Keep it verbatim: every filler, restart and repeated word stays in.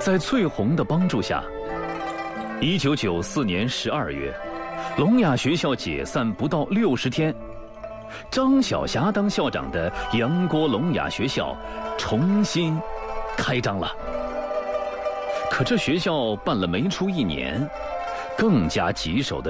在翠红的帮助下，一九九四年十二月，聋哑学校解散不到六十天，张晓霞当校长的杨郭聋哑学校重新开张了。可这学校办了没出一年，更加棘手的